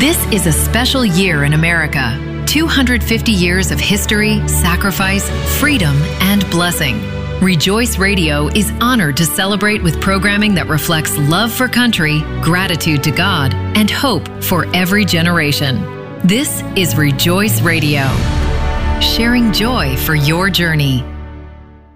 This is a special year in America. 250 years of history, sacrifice, freedom, and blessing. Rejoice Radio is honored to celebrate with programming that reflects love for country, gratitude to God, and hope for every generation. This is Rejoice Radio, sharing joy for your journey.